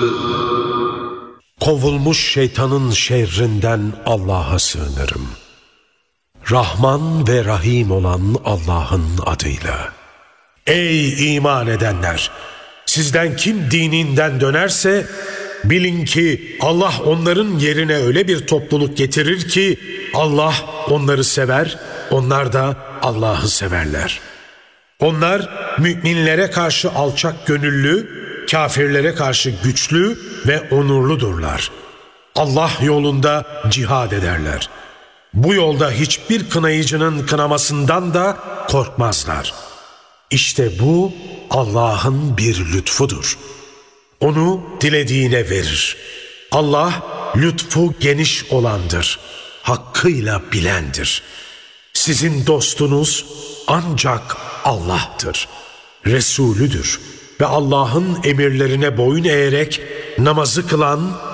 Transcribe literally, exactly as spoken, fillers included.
Kovulmuş şeytanın şerrinden Allah'a sığınırım. Rahman ve Rahim olan Allah'ın adıyla. Ey iman edenler! Sizden kim dininden dönerse bilin ki Allah onların yerine öyle bir topluluk getirir ki Allah onları sever, onlar da Allah'ı severler. Onlar müminlere karşı alçak gönüllü, kafirlere karşı güçlü ve onurludurlar. Allah yolunda cihad ederler. Bu yolda hiçbir kınayıcının kınamasından da korkmazlar. İşte bu Allah'ın bir lütfudur. Onu dilediğine verir. Allah lütfu geniş olandır, hakkıyla bilendir. Sizin dostunuz ancak Allah'tır, Resulüdür ve Allah'ın emirlerine boyun eğerek namazı kılan,